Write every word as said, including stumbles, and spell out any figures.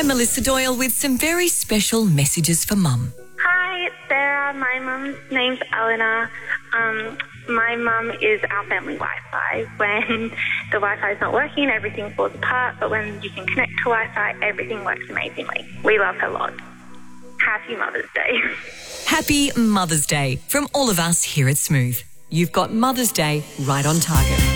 I'm Melissa Doyle with some very special messages for Mum. Hi, it's Sarah. My mum's name's Eleanor. Um, my mum is our family Wi-Fi. When the Wi-Fi is not working, everything falls apart, but when you can connect to Wi-Fi, everything works amazingly. We love her lots. Happy Mother's Day. Happy Mother's Day from all of us here at Smooth. You've got Mother's Day right on target.